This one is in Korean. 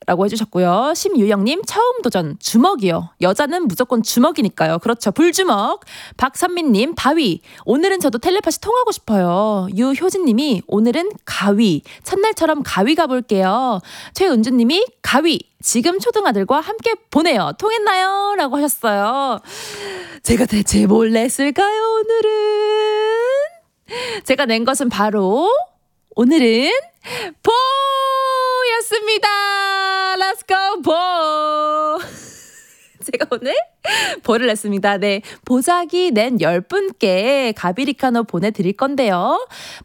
라고 해주셨고요. 심유영님 처음 도전 주먹이요. 여자는 무조건 주먹이니까요. 그렇죠. 불주먹. 박선민님 바위. 오늘은 저도 텔레파시 통하고 싶어요. 유효진님이 오늘은 가위. 첫날처럼 가위 가볼게요. 최은주님이 가위. 지금 초등아들과 함께 보내요. 통했나요? 라고 하셨어요. 제가 대체 뭘 냈을까요 오늘은? 제가 낸 것은 바로 오늘은 보였습니다. Let's go 보. 제가 오늘 보를 냈습니다. 네, 보자기 낸 10분께 가비리카노 보내드릴 건데요.